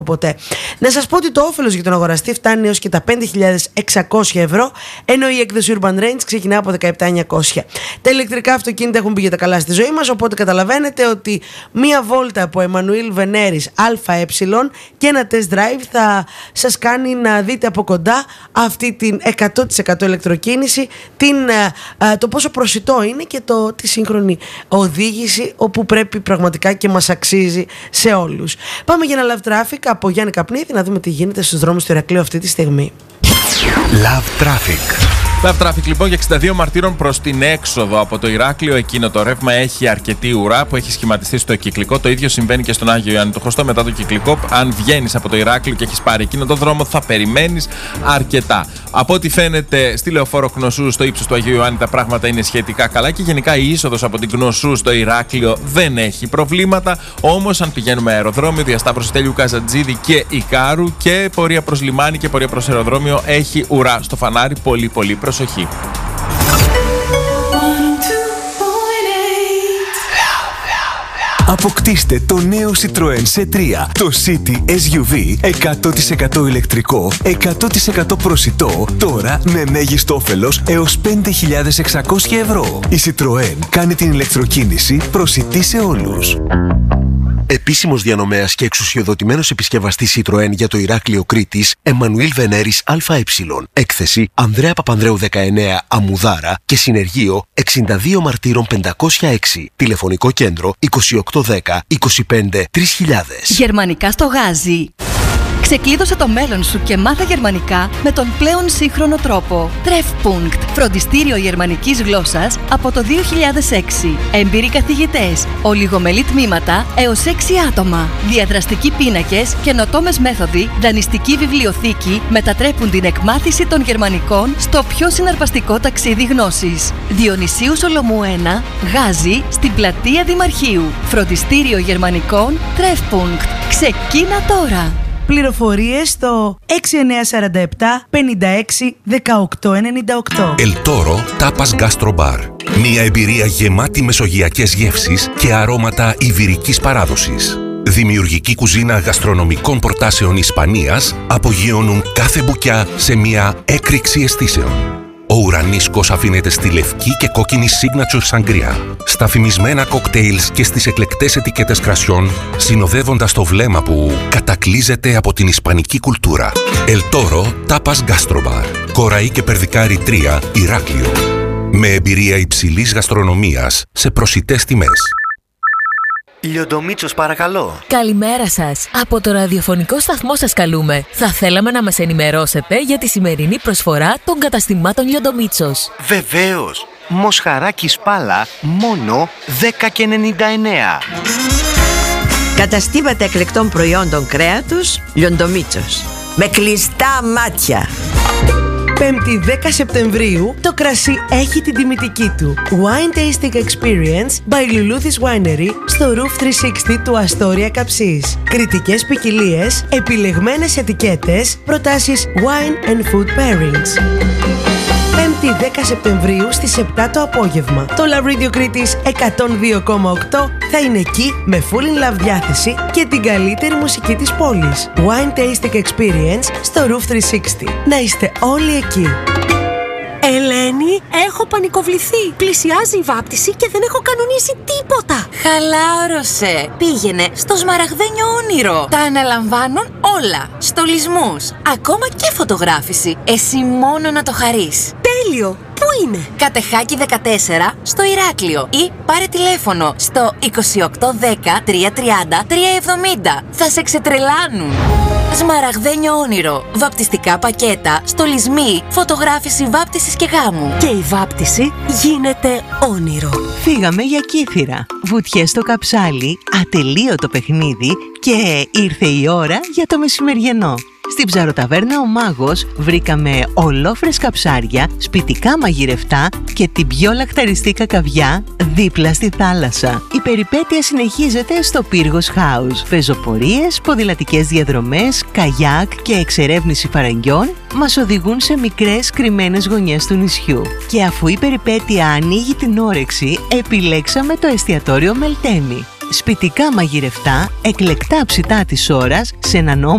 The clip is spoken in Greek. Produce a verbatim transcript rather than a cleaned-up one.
ποτέ. Να σας πω ότι το όφελος για τον αγοραστή φτάνει έως και τα πέντε χιλιάδες εξακόσια ευρώ, ενώ η έκδοση Urban Range ξεκινά από δεκαεπτά χιλιάδες εννιακόσια. Τα ηλεκτρικά αυτοκίνητα έχουν πει για τα καλά στη ζωή μας, οπότε καταλαβαίνετε ότι μία βόλτα από Εμμανουήλ Βενέρης ΑΕ και ένα test drive θα σας κάνει να δείτε από κοντά αυτή την εκατό τοις εκατό ηλεκτροκίνηση, την, το πόσο προσιτό είναι και το, τη σύγχρονη οδήγηση, όπου πρέπει πραγματικά και μας αξίζει σε όλους. Πάμε για ένα live traffic από Γιάννη Καπνίδη να δούμε τι γίνεται στους δρόμους του Ηρακλείου αυτή τη στιγμή. Love Traffic. Love Traffic λοιπόν για εξήντα δύο Μαρτύρων προς την έξοδο από το Ηράκλειο. Εκείνο το ρεύμα έχει αρκετή ουρά που έχει σχηματιστεί στο Κυκλικό. Το ίδιο συμβαίνει και στον Άγιο Ιωάννη το Χωστό μετά το Κυκλικό. Αν βγαίνεις από το Ηράκλειο και έχεις πάρει εκείνο το δρόμο, θα περιμένεις αρκετά. Από ό,τι φαίνεται στη Λεωφόρο Κνωσού, στο ύψος του Αγίου Ιωάννη, τα πράγματα είναι σχετικά καλά και γενικά η είσοδος από την Κνωσού στο Ηράκλειο δεν έχει προβλήματα. Όμως, αν πηγαίνουμε αεροδρόμιο, διασταύρωση Τέλειου Καζατζίδη και Ικάρου και πορεία προς λιμάνι και πορεία προς αεροδρόμιο, έχει ουρά στο φανάρι. Πολύ, πολύ προσοχή. Αποκτήστε το νέο Citroën σι τρία, το City ες γιου βι εκατό τοις εκατό ηλεκτρικό, εκατό τοις εκατό προσιτό, τώρα με μέγιστο όφελος έως πέντε χιλιάδες εξακόσια ευρώ. Η Citroën κάνει την ηλεκτροκίνηση προσιτή σε όλους. Επίσημος διανομέας και εξουσιοδοτημένος επισκευαστής Citroën για το Ηράκλειο Κρήτης, Εμμανουήλ Βενέρης ΑΕ. Έκθεση Ανδρέα Παπανδρέου δεκαεννέα Αμμουδάρα και συνεργείο εξήντα δύο Μαρτύρων πεντακόσια έξι. Τηλεφωνικό κέντρο είκοσι οκτώ δέκα είκοσι πέντε τρεις χιλιάδες. Γερμανικά στο Γάζι. Ξεκλείδωσε το μέλλον σου και μάθε γερμανικά με τον πλέον σύγχρονο τρόπο. Treffpunkt, φροντιστήριο γερμανικής γλώσσας από το δύο χιλιάδες έξι. Έμπειροι καθηγητές, ολιγομελή τμήματα έως έξι άτομα. Διαδραστικοί πίνακες, καινοτόμες μέθοδοι, δανειστική βιβλιοθήκη μετατρέπουν την εκμάθηση των γερμανικών στο πιο συναρπαστικό ταξίδι γνώσης. Διονυσίου Σολομού ένα, Γάζι, στην πλατεία Δημαρχείου. Φροντιστήριο γερμανικών Treffpunkt. Ξεκίνα τώρα! Πληροφορίες στο έξι εννιά τέσσερα επτά πενήντα έξι δεκαοκτώ ενενήντα οκτώ. El Toro Tapas Gastro Bar. Μια εμπειρία γεμάτη μεσογειακές γεύσεις και αρώματα ιβηρικής παράδοσης. Δημιουργική κουζίνα γαστρονομικών προτάσεων Ισπανίας απογειώνουν κάθε μπουκιά σε μια έκρηξη αισθήσεων. Ο ουρανίσκος αφήνεται στη λευκή και κόκκινη signature sangria, στα φημισμένα κοκτέιλς και στις εκλεκτές ετικέτες κρασιών, συνοδεύοντας το βλέμμα που κατακλείζεται από την ισπανική κουλτούρα. El Toro Tapas Gastro Bar. Κοραή και Περδικάρη τρία, Ηράκλειο. Με εμπειρία υψηλής γαστρονομίας σε προσιτές τιμές. Λιοντομίτσος, παρακαλώ. Καλημέρα σας. Από το ραδιοφωνικό σταθμό σας καλούμε. Θα θέλαμε να μας ενημερώσετε για τη σημερινή προσφορά των καταστημάτων Λιοντομίτσος. Βεβαίως. Μοσχαράκι σπάλα, μόνο δέκα και ενενήντα εννέα. Καταστήματα εκλεκτών προϊόντων κρέατος Λιοντομίτσος. Με κλειστά μάτια. Πέμπτη δέκα Σεπτεμβρίου το κρασί έχει την τιμητική του. Wine Tasting Experience by Luluthis Winery στο Roof τριακόσια εξήντα του Αστόρια Καψής. Κριτικές ποικιλίες, επιλεγμένες ετικέτες, προτάσεις wine and food pairings. Πέμπτη δέκα Σεπτεμβρίου στις επτά το απόγευμα. Το Love Radio Κρήτης εκατόν δύο κόμμα οκτώ θα είναι εκεί με full in love διάθεση και την καλύτερη μουσική της πόλης. Wine Tasting Experience στο Roof τριακόσια εξήντα. Να είστε όλοι εκεί. Ελένη, έχω πανικοβληθεί. Πλησιάζει η βάπτιση και δεν έχω κανονίσει τίποτα. Χαλάρωσε. Πήγαινε στο Σμαραγδένιο Όνειρο. Τα αναλαμβάνουν όλα. Στολισμούς, ακόμα και φωτογράφηση. Εσύ μόνο να το χαρείς. Τέλειο. Πού είναι? Κατεχάκη δεκατέσσερα στο Ηράκλειο ή πάρε τηλέφωνο στο είκοσι οκτώ δέκα τριακόσια τριάντα τριακόσια εβδομήντα. Θα σε ξετρελάνουν. Σμαραγδένιο Όνειρο. Βαπτιστικά πακέτα, στολισμοί, φωτογράφηση βάπτισης και γάμου. Και η βάπτιση γίνεται όνειρο. Φύγαμε για Κύθυρα. Βουτιές στο Καψάλι, ατελείωτο παιχνίδι και ήρθε η ώρα για το μεσημεριανό. Στην ψαροταβέρνα Ο Μάγος βρήκαμε ολόφρεσκα ψάρια, σπιτικά μαγειρευτά και την πιο λαχταριστή κακαβιά δίπλα στη θάλασσα. Η περιπέτεια συνεχίζεται στο Πύργος House. Πεζοπορίες, ποδηλατικές διαδρομές, καγιάκ και εξερεύνηση φαραγγιών μας οδηγούν σε μικρές κρυμμένες γωνιές του νησιού. Και αφού η περιπέτεια ανοίγει την όρεξη, επιλέξαμε το εστιατόριο Μελτέμι. σπιτικά μαγειρευτά, εκλεκτά ψητά της ώρας σε έναν